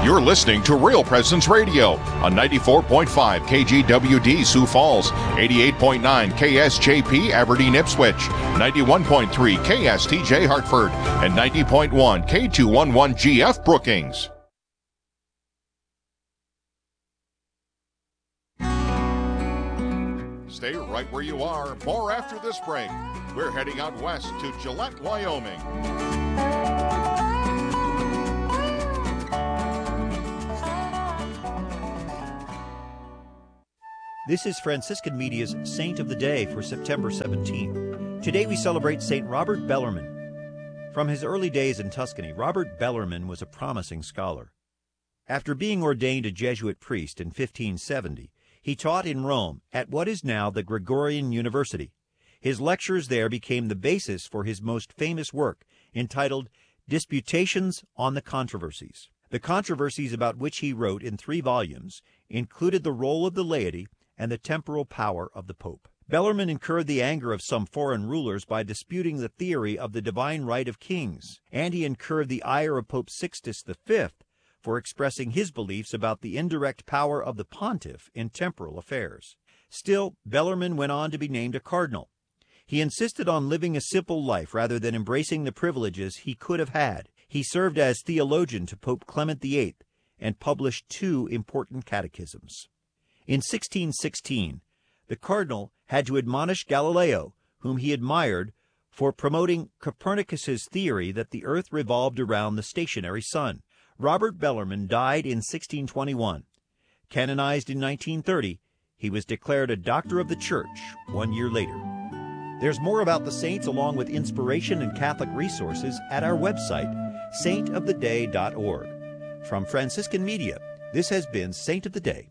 You're listening to Real Presence Radio on 94.5 KGWD Sioux Falls, 88.9 KSJP Aberdeen Ipswich, 91.3 KSTJ Hartford, and 90.1 K211GF Brookings. Stay right where you are. More after this break. We're heading out west to Gillette, Wyoming. This is Franciscan Media's Saint of the Day for September 17th. Today we celebrate St. Robert Bellarmine. From his early days in Tuscany, Robert Bellarmine was a promising scholar. After being ordained a Jesuit priest in 1570, he taught in Rome at what is now the Gregorian University. His lectures there became the basis for his most famous work, entitled Disputations on the Controversies. The controversies about which he wrote in 3 volumes included the role of the laity and the temporal power of the Pope. Bellarmine incurred the anger of some foreign rulers by disputing the theory of the divine right of kings, and he incurred the ire of Pope Sixtus V for expressing his beliefs about the indirect power of the pontiff in temporal affairs. Still, Bellarmine went on to be named a cardinal. He insisted on living a simple life rather than embracing the privileges he could have had. He served as theologian to Pope Clement VIII and published 2 important catechisms. In 1616, the cardinal had to admonish Galileo, whom he admired, for promoting Copernicus's theory that the earth revolved around the stationary sun. Robert Bellarmine died in 1621. Canonized in 1930, he was declared a Doctor of the Church 1 year later. There's more about the saints along with inspiration and Catholic resources at our website, saintoftheday.org. From Franciscan Media, this has been Saint of the Day.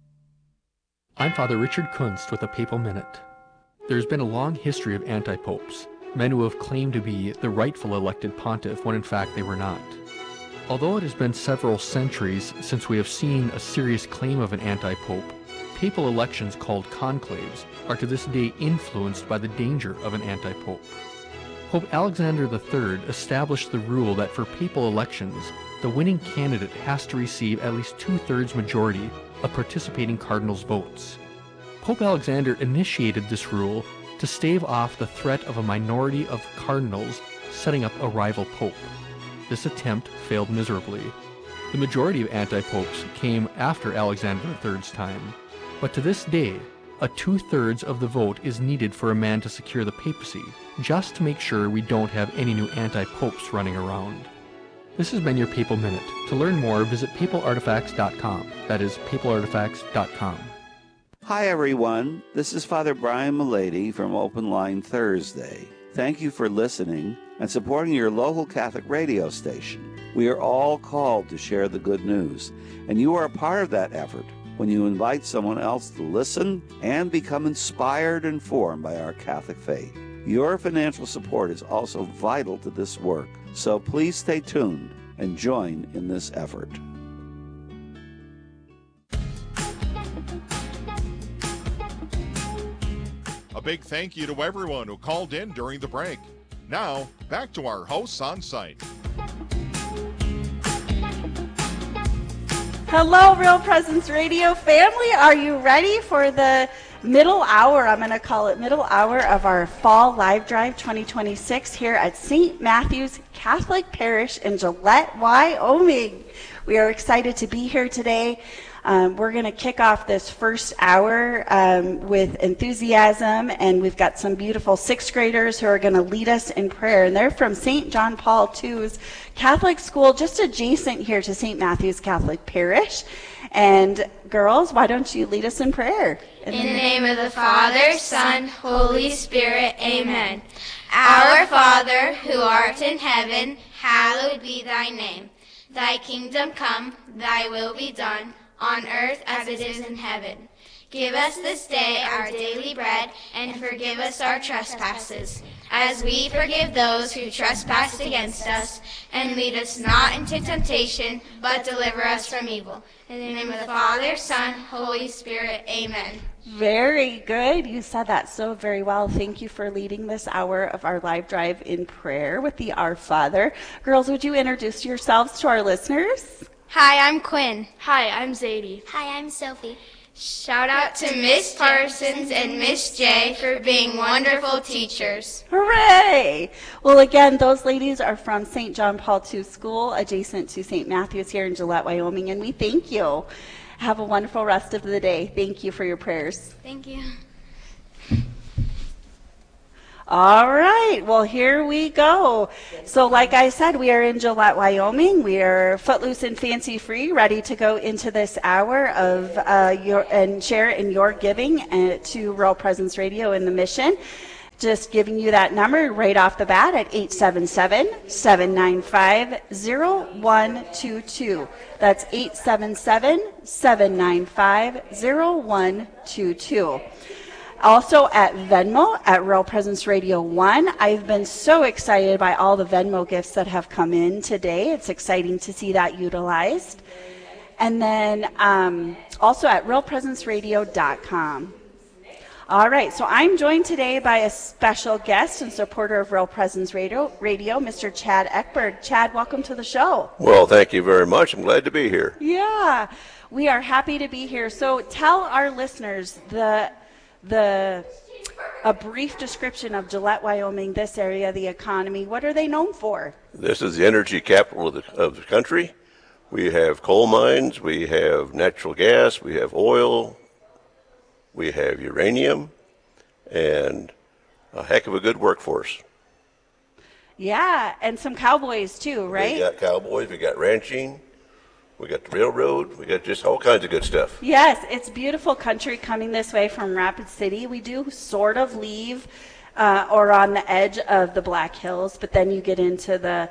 I'm Father Richard Kunst with a Papal Minute. There's been a long history of anti-popes, men who have claimed to be the rightful elected pontiff when in fact they were not. Although it has been several centuries since we have seen a serious claim of an anti-pope, papal elections called conclaves are to this day influenced by the danger of an anti-pope. Pope Alexander III established the rule that for papal elections, the winning candidate has to receive at least 2/3 majority of participating cardinals' votes. Pope Alexander initiated this rule to stave off the threat of a minority of cardinals setting up a rival pope. This attempt failed miserably. The majority of anti-popes came after Alexander III's time, but to this day, a 2/3 of the vote is needed for a man to secure the papacy, just to make sure we don't have any new anti-popes running around. This has been your Papal Minute. To learn more, visit papalartifacts.com. That is papalartifacts.com. Hi, everyone. This is Father Brian Milady from Open Line Thursday. Thank you for listening and supporting your local Catholic radio station. We are all called to share the good news, and you are a part of that effort when you invite someone else to listen and become inspired and informed by our Catholic faith. Your financial support is also vital to this work, so please stay tuned and join in this effort. A big thank you to everyone who called in during the break. Now, back to our hosts on site. Hello, Real Presence Radio family. Are you ready for the middle hour? I'm going to call it middle hour of our Fall Live Drive 2026 here at St. Matthew's Catholic Parish in Gillette, Wyoming. We are excited to be here today. We're going to kick off this first hour with enthusiasm, and we've got some beautiful 6th graders who are going to lead us in prayer. And they're from St. John Paul II's Catholic school, just adjacent here to St. Matthew's Catholic Parish. And girls, why don't you lead us in prayer? In the name of the Father, Son, Holy Spirit, amen. Our Father, who art in heaven, hallowed be thy name. Thy kingdom come, thy will be done, on earth as it is in heaven. Give us this day our daily bread, and forgive us our trespasses, as we forgive those who trespass against us. And lead us not into temptation, but deliver us from evil. In the name of the Father, Son, Holy Spirit, amen. Very good. You said that so very well. Thank you for leading this hour of our live drive in prayer with the Our Father. Girls, would you introduce yourselves to our listeners? Hi, I'm Quinn. Hi, I'm Zadie. Hi, I'm Sophie. Shout out to Miss Parsons and Miss J for being wonderful teachers. Hooray! Well, again, those ladies are from St. John Paul II School, adjacent to St. Matthews here in Gillette, Wyoming, and we thank you. Have a wonderful rest of the day. Thank you for your prayers. Thank you. All right, well, here we go. So like I said, we are in Gillette, Wyoming. We are footloose and fancy free, ready to go into this hour of and share in your giving to Real Presence Radio and the mission. Just giving you that number right off the bat at 877-795-0122. That's 877-795-0122. Also at Venmo, at Real Presence Radio 1. I've been so excited by all the Venmo gifts that have come in today. It's exciting to see that utilized. And then also at realpresenceradio.com. All right, so I'm joined today by a special guest and supporter of Real Presence Radio, Mr. Chad Eckberg. Chad, welcome to the show. Well, thank you very much. I'm glad to be here. Yeah, we are happy to be here. So tell our listeners a brief description of Gillette, Wyoming, this area, the economy. What are they known for? This is the energy capital of the country. We have coal mines, we have natural gas, we have oil, we have uranium, and a heck of a good workforce. Yeah, and some cowboys too, right? We got cowboys, we got ranching, we got the railroad, we got just all kinds of good stuff. Yes, it's beautiful country coming this way from Rapid City. We do sort of leave or on the edge of the Black Hills, but then you get into the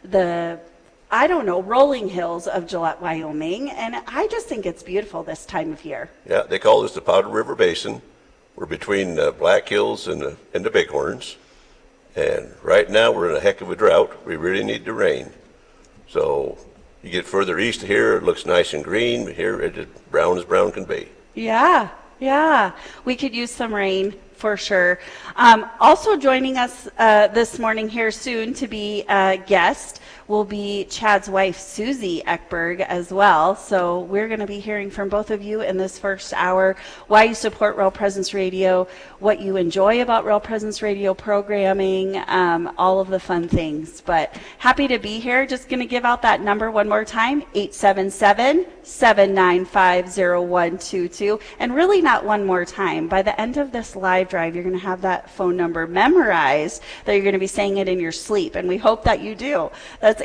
rolling hills of Gillette, Wyoming, and I just think it's beautiful this time of year. Yeah, they call this the Powder River Basin. We're between the Black Hills and the Bighorns, and right now we're in a heck of a drought. We really need the rain. So you get further east of here, it looks nice and green, but here it's brown as brown can be. Yeah, we could use some rain for sure. Also joining us this morning here soon to be a guest will be Chad's wife, Susie Eckberg, as well. So we're going to be hearing from both of you in this first hour, why you support Real Presence Radio, what you enjoy about Real Presence Radio programming, all of the fun things. But happy to be here. Just going to give out that number one more time, 877-795-0122. And really not one more time. By the end of this live drive, you're going to have that phone number memorized, that you're going to be saying it in your sleep. And we hope that you do. That's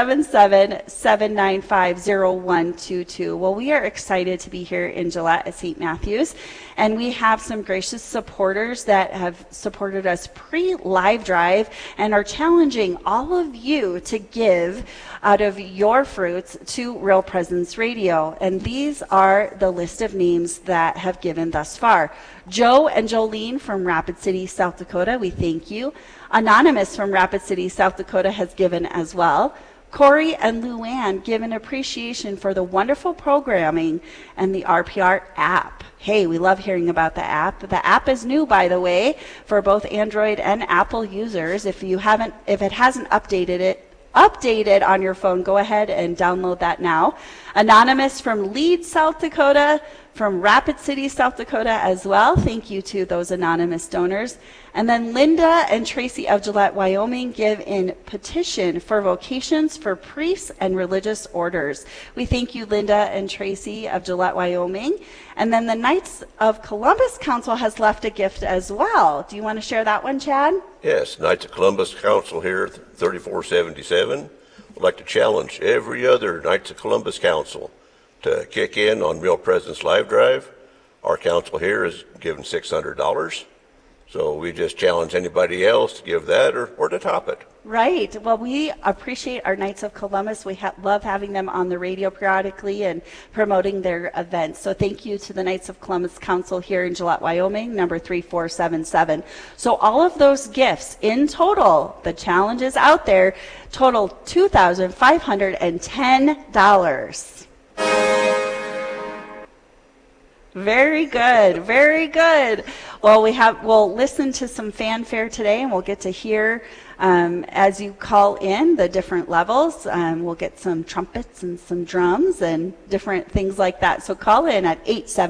877-795-0122. Well, we are excited to be here in Gillette at St. Matthews, and we have some gracious supporters that have supported us pre-live drive and are challenging all of you to give out of your fruits to Real Presence Radio. And these are the list of names that have given thus far. Joe and Jolene from Rapid City, South Dakota, we thank you. Anonymous from Rapid City, South Dakota has given as well. Corey and Luann give an appreciation for the wonderful programming and the RPR app. Hey, we love hearing about the app. The app is new, by the way, for both Android and Apple users. If it hasn't updated on your phone, go ahead and download that now. Anonymous from Leeds, South Dakota, from Rapid City, South Dakota as well. Thank you to those anonymous donors. And then Linda and Tracy of Gillette, Wyoming give in petition for vocations for priests and religious orders. We thank you, Linda and Tracy of Gillette, Wyoming. And then the Knights of Columbus Council has left a gift as well. Do you want to share that one, Chad? Yes, Knights of Columbus Council here, 3477. Would like to challenge every other Knights of Columbus Council to kick in on Real Presence Live Drive. Our council here is given $600. So we just challenge anybody else to give that or to top it. Right. Well, we appreciate our Knights of Columbus. We love having them on the radio periodically and promoting their events. So thank you to the Knights of Columbus Council here in Gillette, Wyoming, number 3477. So all of those gifts in total, the challenge is out there, total $2,510. Very good, very good. Well, we'll listen to some fanfare today, and we'll get to hear As you call in the different levels, we'll get some trumpets and some drums and different things like that. So call in at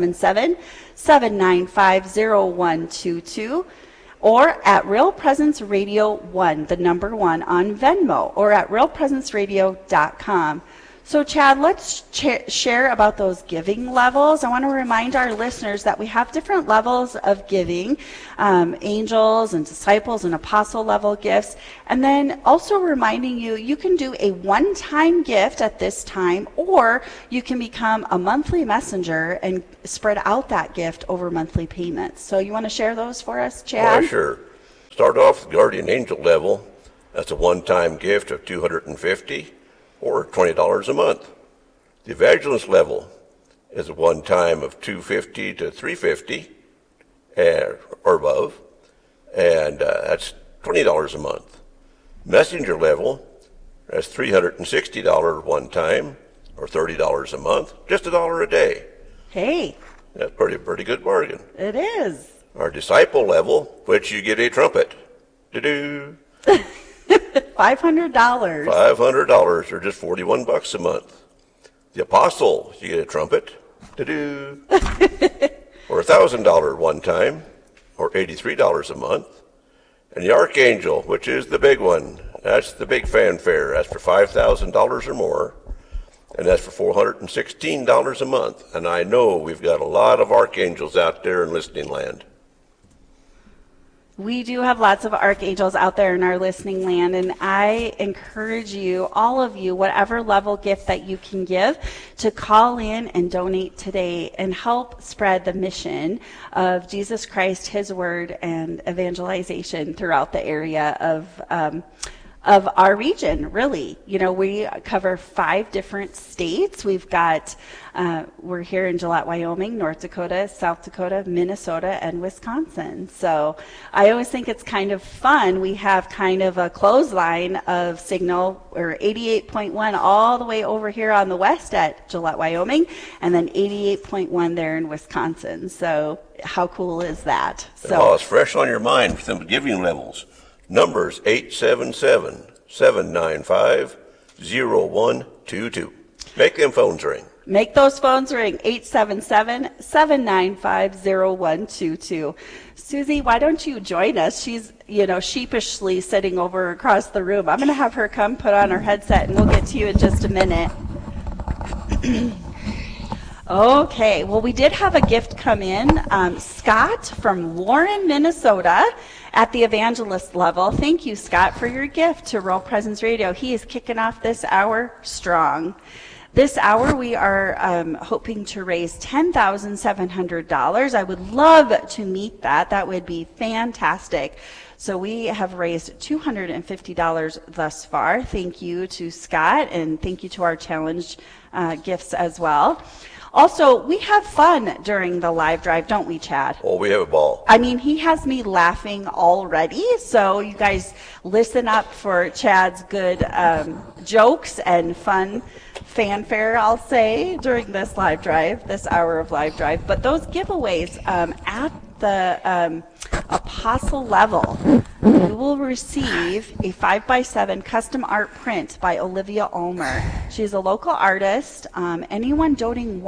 877-795-0122 or at Real Presence Radio 1, the number 1 on Venmo, or at realpresenceradio.com. So, Chad, let's share about those giving levels. I want to remind our listeners that we have different levels of giving, angels and disciples and apostle level gifts. And then also reminding you, you can do a one-time gift at this time, or you can become a monthly messenger and spread out that gift over monthly payments. So you want to share those for us, Chad? Oh, sure. Start off with Guardian Angel level. That's a one-time gift of $250. Or $20 a month. The Evangelist level is a one-time of $250 to $350 or above, and that's $20 a month. Messenger level, that's $360 one time, or $30 a month, just $1 a day. Hey. That's pretty good bargain. It is. Our Disciple level, which you get a trumpet. Do-do. $500. $500, or just $41 a month. The Apostle, you get a trumpet. Do-do. Or $1,000 one time, or $83 a month. And the Archangel, which is the big one, that's the big fanfare. That's for $5,000 or more, and that's for $416 a month. And I know we've got a lot of archangels out there in listening land. We do have lots of archangels out there in our listening land, and I encourage you, all of you, whatever level gift that you can give, to call in and donate today and help spread the mission of Jesus Christ, His Word, and evangelization throughout the area of our region, really. You know, we cover 5 different states. We've got, we're here in Gillette, Wyoming, North Dakota, South Dakota, Minnesota, and Wisconsin. So I always think it's kind of fun. We have kind of a clothesline of signal, or 88.1 all the way over here on the west at Gillette, Wyoming, and then 88.1 there in Wisconsin. So how cool is that? So it's fresh on your mind with some giving levels. Numbers 877-795-0122. Make them phones ring. Make those phones ring, 877-795-0122. Susie, why don't you join us? She's, sheepishly sitting over across the room. I'm going to have her come put on her headset, and we'll get to you in just a minute. Okay, well, we did have a gift come in. Scott from Warren, Minnesota, at the evangelist level. Thank you, Scott, for your gift to Real Presence Radio. He is kicking off this hour strong. This hour, we are hoping to raise $10,700. I would love to meet that. That would be fantastic. So we have raised $250 thus far. Thank you to Scott, and thank you to our challenge gifts as well. Also, we have fun during the live drive, don't we, Chad? Oh, we have a ball. I mean, he has me laughing already, so you guys listen up for Chad's good jokes and fun fanfare, I'll say, during this live drive, this hour of live drive. But those giveaways at the apostle level, you will receive a 5x7 custom art print by Olivia Ulmer. She's a local artist. Anyone donating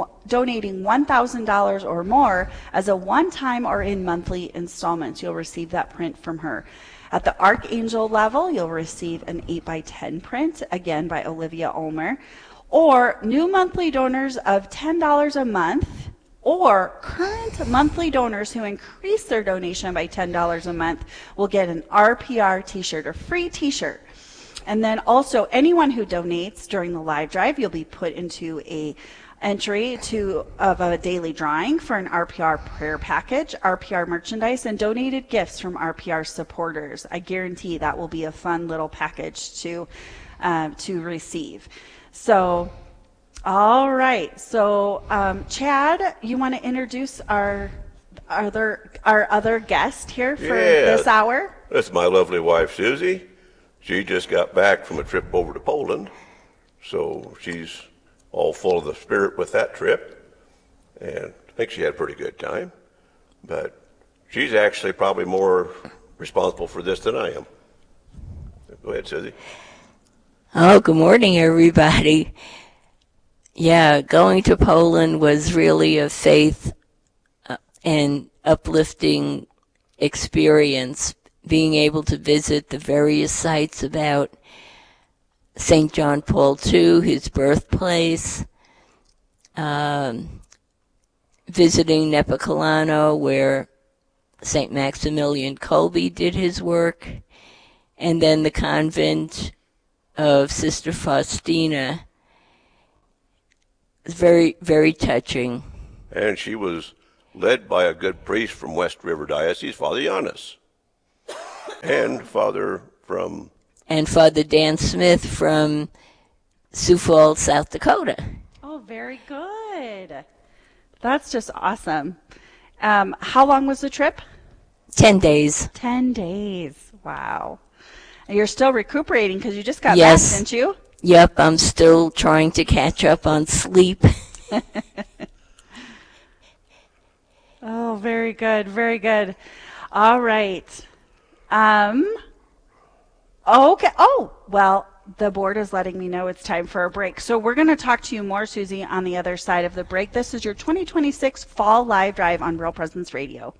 $1,000 or more as a one-time or in monthly installments, you'll receive that print from her. At the Archangel level, you'll receive an 8x10 print, again by Olivia Ulmer. Or new monthly donors of $10 a month, or current monthly donors who increase their donation by $10 a month will get an RPR t-shirt, a free t-shirt. And then also anyone who donates during the live drive, you'll be put into a entry of a daily drawing for an RPR prayer package, RPR merchandise, and donated gifts from RPR supporters. I guarantee that will be a fun little package to receive. So, all right. So, Chad, you want to introduce our other guest here for this hour? That's my lovely wife, Susie. She just got back from a trip over to Poland, so she's all full of the spirit with that trip, and I think she had a pretty good time. But she's actually probably more responsible for this than I am. Go ahead, Susie. Oh, good morning, everybody. Yeah, going to Poland was really a faith and uplifting experience, being able to visit the various sites about St. John Paul II, his birthplace, visiting Nepocolano, where St. Maximilian Kolbe did his work, and then the convent of Sister Faustina. It's very, very touching. And she was led by a good priest from West River Diocese, Father Giannis. And Father Dan Smith from Sioux Falls, South Dakota. Oh, very good. That's just awesome. How long was the trip? 10 days. 10 days. Wow. And you're still recuperating because you just got back, didn't you? Yep, I'm still trying to catch up on sleep. Oh, very good. Very good. All right. Okay. Oh, well, the board is letting me know it's time for a break. So we're going to talk to you more, Susie, on the other side of the break. This is your 2026 Fall Live Drive on Real Presence Radio.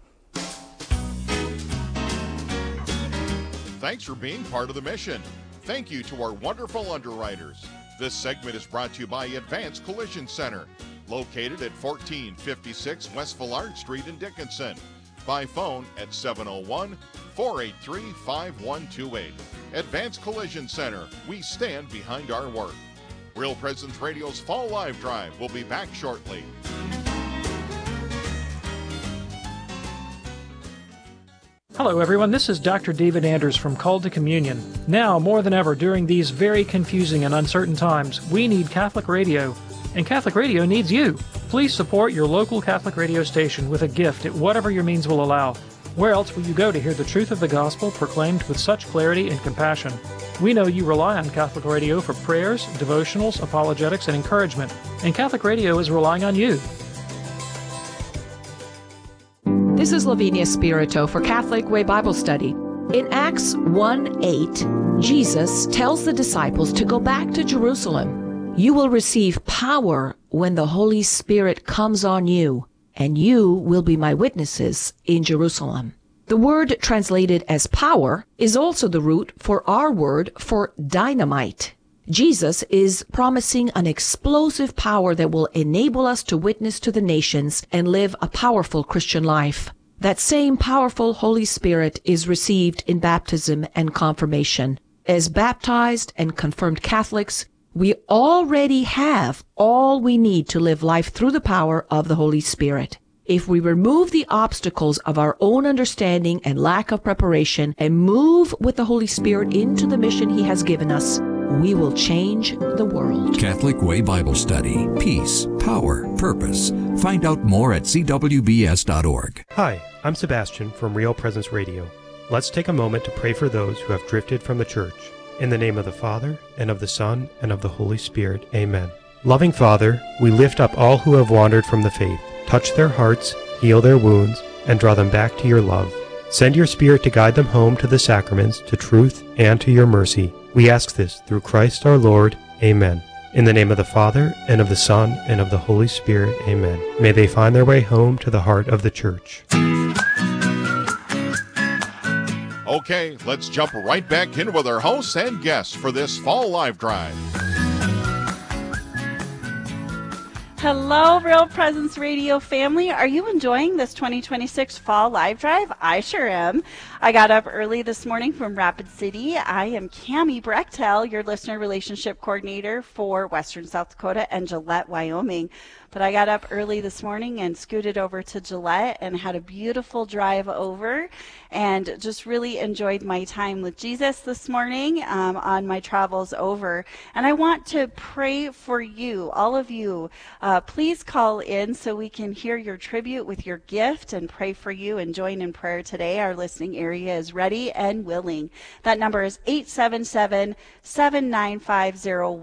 Thanks for being part of the mission. Thank you to our wonderful underwriters. This segment is brought to you by Advanced Collision Center, located at 1456 West Villard Street in Dickinson. By phone at 701-483-5128. Advanced Collision Center, we stand behind our work. Real Presence Radio's Fall Live Drive will be back shortly. Hello everyone, this is Dr. David Anders from Call to Communion. Now, more than ever, during these very confusing and uncertain times, we need Catholic radio, and Catholic radio needs you. Please support your local Catholic radio station with a gift at whatever your means will allow. Where else will you go to hear the truth of the gospel proclaimed with such clarity and compassion? We know you rely on Catholic radio for prayers, devotionals, apologetics, and encouragement, and Catholic radio is relying on you. This is Lavinia Spirito for Catholic Way Bible Study. In Acts 1:8, Jesus tells the disciples to go back to Jerusalem. You will receive power when the Holy Spirit comes on you, and you will be my witnesses in Jerusalem. The word translated as power is also the root for our word for dynamite. Jesus is promising an explosive power that will enable us to witness to the nations and live a powerful Christian life. That same powerful Holy Spirit is received in baptism and confirmation. As baptized and confirmed Catholics, we already have all we need to live life through the power of the Holy Spirit. If we remove the obstacles of our own understanding and lack of preparation and move with the Holy Spirit into the mission He has given us, we will change the world. Catholic Way Bible Study. Peace, power, purpose. Find out more at cwbs.org. Hi, I'm Sebastian from Real Presence Radio. Let's take a moment to pray for those who have drifted from the church. In the name of the Father, and of the Son, and of the Holy Spirit. Amen. Loving Father, we lift up all who have wandered from the faith. Touch their hearts, heal their wounds, and draw them back to your love. Send your Spirit to guide them home to the sacraments, to truth, and to your mercy. We ask this through Christ our Lord. Amen. In the name of the Father, and of the Son, and of the Holy Spirit. Amen. May they find their way home to the heart of the Church. Okay, let's jump right back in with our hosts and guests for this Fall Live Drive. Hello, Real Presence Radio family. Are you enjoying this 2026 Fall Live Drive? I sure am. I got up early this morning from Rapid City. I am Cammie Brechtel, your listener relationship coordinator for Western South Dakota and Gillette, Wyoming. But I got up early this morning and scooted over to Gillette and had a beautiful drive over and just really enjoyed my time with Jesus this morning on my travels over. And I want to pray for you, all of you. Please call in so we can hear your tribute with your gift and pray for you and join in prayer today. Our listening area is ready and willing. That number is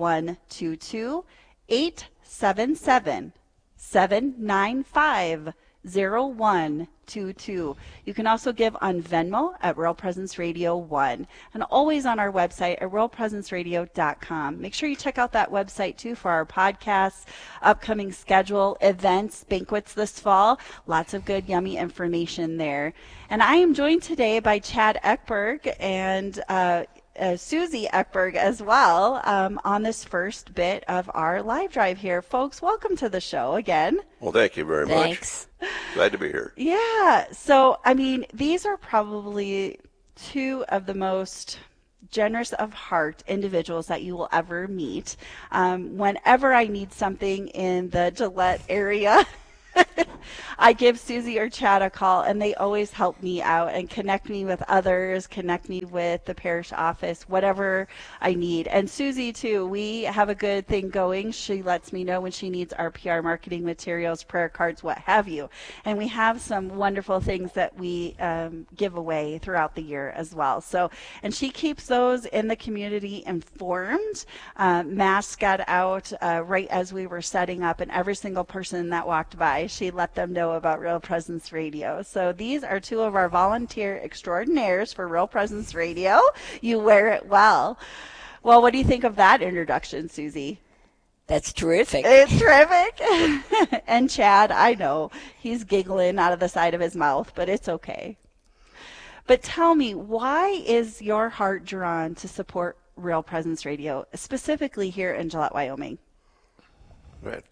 877-795-0122, 877-795-0122. 0122. You can also give on Venmo at Real Presence Radio 1 and always on our website at realpresenceradio.com. Make sure you check out that website too for our podcasts, upcoming schedule, events, banquets this fall. Lots of good, yummy information there. And I am joined today by Chad Eckberg and Susie Eckberg as well on this first bit of our live drive here. Folks, welcome to the show again. Well, thank you very much. Thanks. Glad to be here. Yeah. So, I mean, these are probably two of the most generous of heart individuals that you will ever meet. Whenever I need something in the Gillette area, I give Susie or Chad a call, and they always help me out and connect me with others, connect me with the parish office, whatever I need. And Susie, too, we have a good thing going. She lets me know when she needs our PR marketing materials, prayer cards, what have you. And we have some wonderful things that we give away throughout the year as well. So, and she keeps those in the community informed. Masks got out right as we were setting up, and every single person that walked by, she let them know about Real Presence Radio. So these are two of our volunteer extraordinaires for Real Presence Radio. You wear it well. Well, what do you think of that introduction, Susie? That's terrific. It's terrific. And Chad, I know, he's giggling out of the side of his mouth, but it's okay. But tell me, why is your heart drawn to support Real Presence Radio, specifically here in Gillette, Wyoming? Right.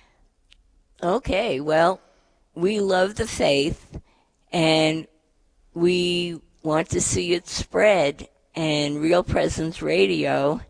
Okay, well, we love the faith, and we want to see it spread, and Real Presence Radio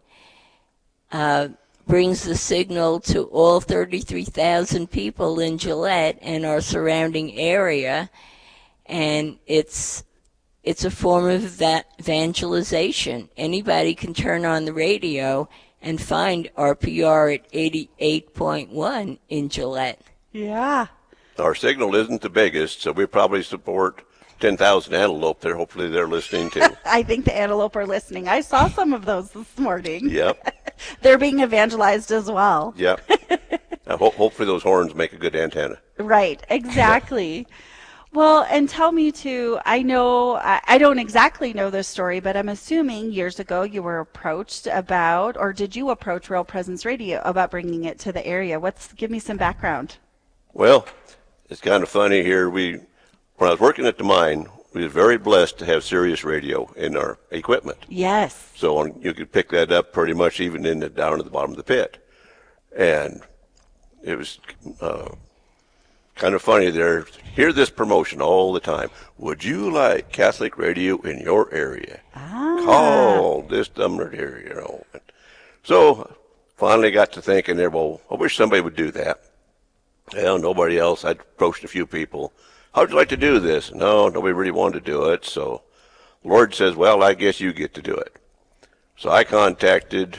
brings the signal to all 33,000 people in Gillette and our surrounding area, and it's a form of evangelization. Anybody can turn on the radio and find RPR at 88.1 in Gillette. Yeah. Our signal isn't the biggest, so we probably support 10,000 antelope there. Hopefully they're listening too. I think the antelope are listening. I saw some of those this morning. Yep. They're being evangelized as well. Yep. Hopefully those horns make a good antenna. Right, exactly. Well, and tell me too, I know, I don't exactly know this story, but I'm assuming years ago you were approached about, or did you approach Real Presence Radio about bringing it to the area? Give me some background. Well, it's kind of funny here. When I was working at the mine, we were very blessed to have Sirius Radio in our equipment. Yes. So you could pick that up pretty much even down at the bottom of the pit. And it was kind of funny there. Hear this promotion all the time. Would you like Catholic radio in your area? Call this number here, you know. So finally got to thinking there, well, I wish somebody would do that. Well, nobody else. I'd approached a few people. How'd you like to do this? No, nobody really wanted to do it. So the Lord says, well, I guess you get to do it. So I contacted,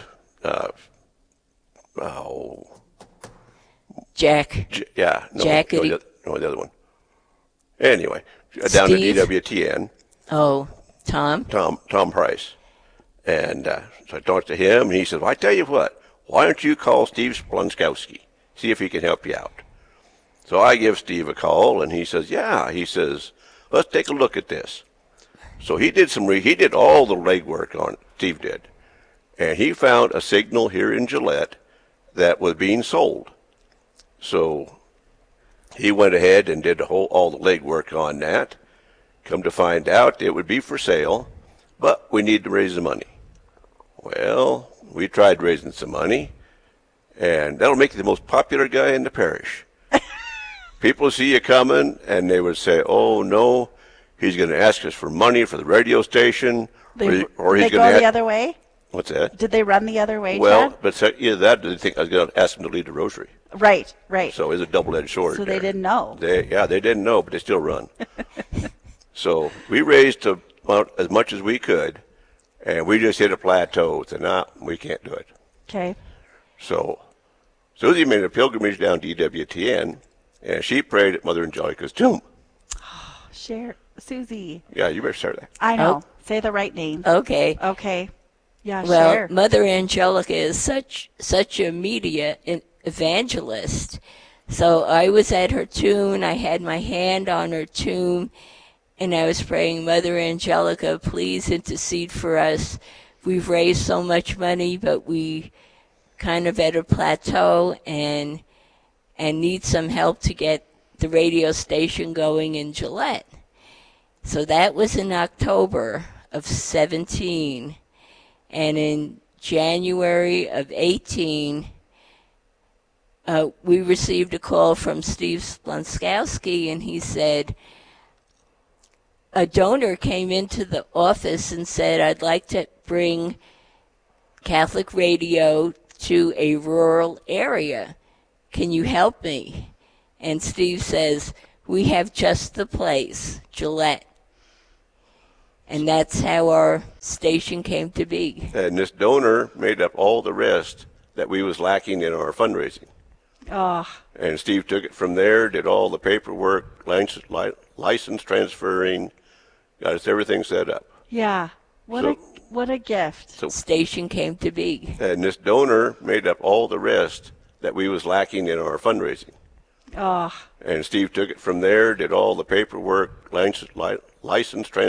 Jack. Yeah. No, Jackety. No, the other one. Anyway, down at EWTN. Oh, Tom? Tom Price. And so I talked to him, and he said, well, I tell you what, why don't you call Steve Splunskowski, see if he can help you out. So I give Steve a call, and he says, yeah. He says, let's take a look at this. So he did he did all the legwork on it, Steve did. And he found a signal here in Gillette that was being sold. So he went ahead and did all the legwork on that. Come to find out, it would be for sale, but we need to raise the money. Well, we tried raising some money, and that'll make you the most popular guy in the parish. People see you coming, and they would say, oh, no, he's going to ask us for money for the radio station. Or he's going to go the other way? What's that? Did they run the other way, Well, Chad? but either that or they think I was going to ask him to lead the rosary. Right. So it's a double-edged sword. So there. they didn't know. They didn't know, but they still run. So we raised about as much as we could, and we just hit a plateau. So, we can't do it. Okay. So Susie made a pilgrimage down to EWTN, and she prayed at Mother Angelica's tomb. Share, Susie. Yeah, you better start that. I know. Say the right name. Okay. Yeah, well, share. Mother Angelica is such a media evangelist. So I was at her tomb. I had my hand on her tomb, and I was praying, Mother Angelica, please intercede for us. We've raised so much money, but we kind of at a plateau and need some help to get the radio station going in Gillette. So that was in October of 17. And in January of 18, we received a call from Steve Splonskowski, and he said, a donor came into the office and said, I'd like to bring Catholic radio to a rural area. Can you help me? And Steve says, we have just the place, Gillette. And that's how our station came to be. And this donor made up all the rest that we was lacking in our fundraising. Oh. And Steve took it from there, did all the paperwork, license transferring, got us everything set up. Yeah. What a gift. So station came to be. And this donor made up all the rest that we was lacking in our fundraising. Oh. And Steve took it from there, did all the paperwork, license transfer.